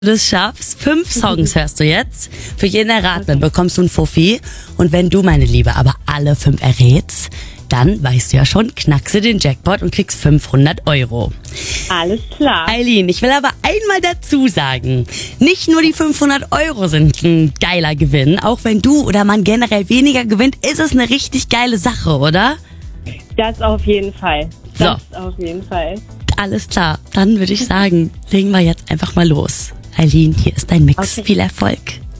das schaffst. 5 Songs hörst du jetzt. Für jeden Erratenen bekommst du einen Fuffi. Und wenn du, meine Liebe, aber alle 5 errätst, dann weißt du ja schon, knackst du den Jackpot und kriegst 500 €. Alles klar. Eileen, ich will aber einmal dazu sagen, nicht nur die 500 € sind ein geiler Gewinn. Auch wenn du oder man generell weniger gewinnt, ist es eine richtig geile Sache, oder? Das auf jeden Fall. Das auf jeden Fall. Alles klar, dann würde ich sagen, legen wir jetzt einfach mal los. Eileen, hier ist dein Mix. Okay. Viel Erfolg.